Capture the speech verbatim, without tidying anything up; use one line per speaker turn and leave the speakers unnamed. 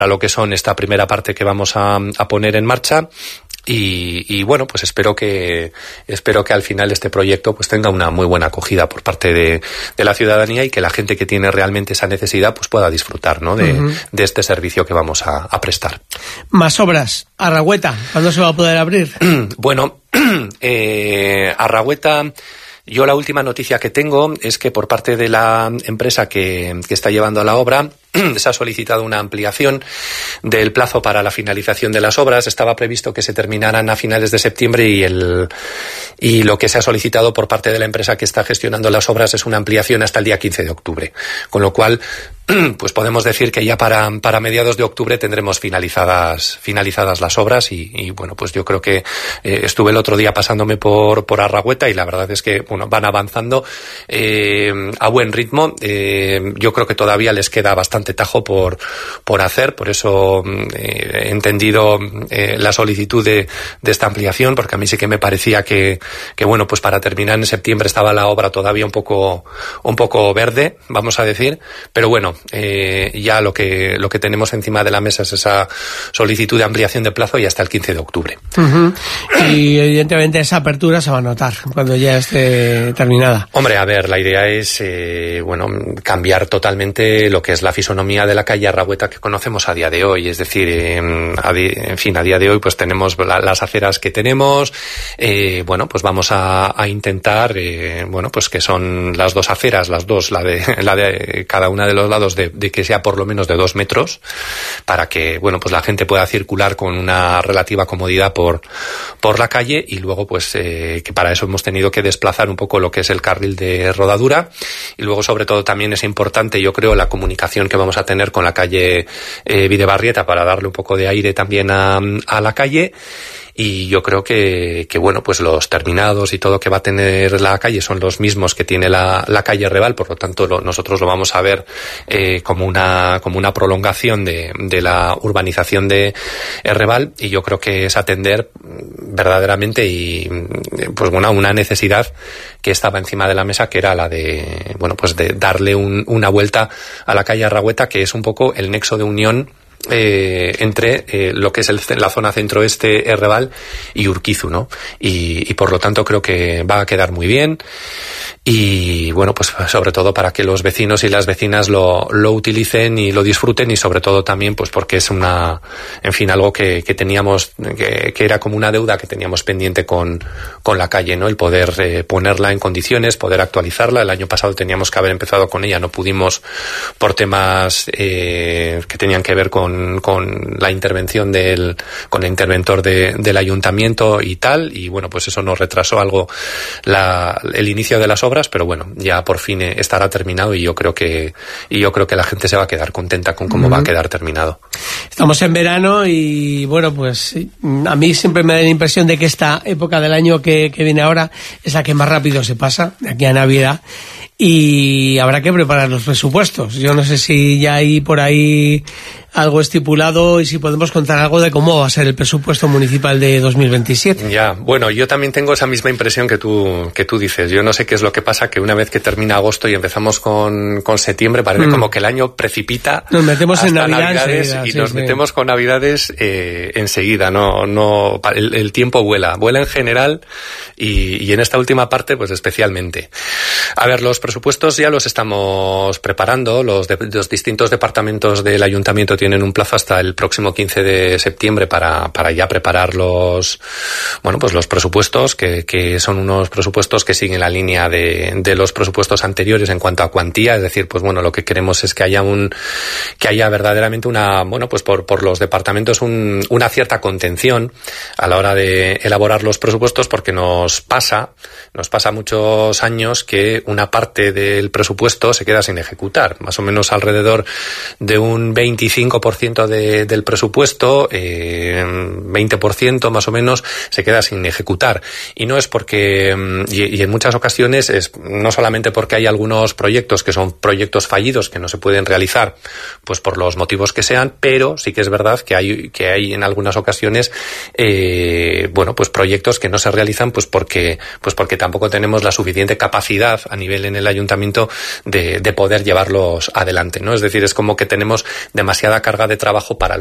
a lo que son esta primera parte que vamos a, a poner en marcha. Y, y bueno, pues espero que espero que al final este proyecto pues tenga una muy buena acogida por parte de, de la ciudadanía y que la gente que tiene realmente esa necesidad pues pueda disfrutar, ¿no? de, uh-huh. de este servicio que vamos a, a prestar.
Más obras. Arragüeta, ¿cuándo se va a poder abrir?
Bueno, eh, Arragüeta. Yo la última noticia que tengo es que por parte de la empresa que, que está llevando la obra se ha solicitado una ampliación del plazo para la finalización de las obras. Estaba previsto que se terminaran a finales de septiembre y el y lo que se ha solicitado por parte de la empresa que está gestionando las obras es una ampliación hasta el día quince de octubre. Con lo cual, pues podemos decir que ya para, para mediados de octubre tendremos finalizadas finalizadas las obras y, y bueno, pues yo creo que eh, estuve el otro día pasándome por, por Arragüeta y la verdad es que bueno, van avanzando eh, a buen ritmo. Eh, yo creo que todavía les queda bastante tajo por, por hacer, por eso eh, he entendido eh, la solicitud de, de esta ampliación, porque a mí sí que me parecía que, que bueno, pues para terminar en septiembre estaba la obra todavía un poco, un poco verde, vamos a decir, pero bueno, eh, ya lo que, lo que tenemos encima de la mesa es esa solicitud de ampliación de plazo y hasta el quince de octubre.
Uh-huh. Y evidentemente esa apertura se va a notar cuando ya esté terminada.
Hombre, a ver, la idea es, eh, bueno, cambiar totalmente lo que es la fisonomía de la calle Arragüeta que conocemos a día de hoy, es decir, eh, a di- en fin, a día de hoy pues tenemos la, las aceras que tenemos, eh, bueno, pues vamos a, a intentar, eh, bueno, pues que son las dos aceras, las dos, la de, la de cada una de los lados de, de que sea por lo menos de dos metros, para que, bueno, pues la gente pueda circular con una relativa comodidad por, por la calle y luego pues eh, que para eso hemos tenido que desplazar un poco lo que es el carril de rodadura y luego sobre todo también es importante, yo creo, la comunicación que vamos a tener con la calle eh, Videbarrieta para darle un poco de aire también a, a la calle. Y yo creo que, que, bueno, pues los terminados y todo que va a tener la calle son los mismos que tiene la, la calle Reval, por lo tanto lo, nosotros lo vamos a ver eh, como una como una prolongación de, de la urbanización de Reval y yo creo que es atender verdaderamente y pues bueno, una necesidad que estaba encima de la mesa, que era la de, bueno, pues de darle un, una vuelta a la calle Arragüeta, que es un poco el nexo de unión Eh, entre eh, lo que es el, la zona centro-este Reval y Urquizu, ¿no? Y, y por lo tanto creo que va a quedar muy bien y bueno, pues sobre todo para que los vecinos y las vecinas lo, lo utilicen y lo disfruten y sobre todo también pues porque es una, en fin, algo que, que teníamos, que, que era como una deuda que teníamos pendiente con, con la calle, ¿no? El poder eh, ponerla en condiciones, poder actualizarla. El año pasado teníamos que haber empezado con ella, no pudimos por temas eh, que tenían que ver con Con, con la intervención del con el interventor de, del ayuntamiento y tal, y bueno, pues eso nos retrasó algo la, el inicio de las obras, pero bueno, ya por fin estará terminado y yo creo que y yo creo que la gente se va a quedar contenta con cómo uh-huh. va a quedar terminado.
Estamos en verano y bueno, pues a mí siempre me da la impresión de que esta época del año que, que viene ahora es la que más rápido se pasa, de aquí a Navidad. Y habrá que preparar los presupuestos. Yo no sé si ya hay por ahí algo estipulado y si podemos contar algo de cómo va a ser el presupuesto municipal de dos mil veintisiete.
Ya, bueno, yo también tengo esa misma impresión que tú que tú dices. Yo no sé qué es lo que pasa, que una vez que termina agosto y empezamos con, con septiembre, parece mm. como que el año precipita.
Nos metemos
hasta
en Navidad
Navidades
enseguida,
y
sí,
nos
sí.
metemos con Navidades eh, enseguida. No, no, el, el tiempo vuela, vuela en general y, y en esta última parte, pues especialmente. A ver, los presupuestos ya los estamos preparando. Los, de, los distintos departamentos del ayuntamiento tienen un plazo hasta el próximo quince de septiembre para, para ya preparar los, bueno, pues los presupuestos, que, que son unos presupuestos que siguen la línea de, de los presupuestos anteriores en cuanto a cuantía. Es decir, pues bueno, lo que queremos es que haya un, que haya verdaderamente una, bueno, pues por, por los departamentos un, una cierta contención a la hora de elaborar los presupuestos, porque nos pasa, nos pasa muchos años que una parte del presupuesto se queda sin ejecutar, más o menos alrededor de un veinticinco por ciento de, del presupuesto, eh, veinte por ciento más o menos se queda sin ejecutar, y no es porque y, y en muchas ocasiones es no solamente porque hay algunos proyectos que son proyectos fallidos que no se pueden realizar pues por los motivos que sean, pero sí que es verdad que hay que hay en algunas ocasiones eh, bueno pues proyectos que no se realizan pues porque pues porque tampoco tenemos la suficiente capacidad a nivel en el ayuntamiento de, de poder llevarlos adelante, ¿no? Es decir, es como que tenemos demasiada carga de trabajo para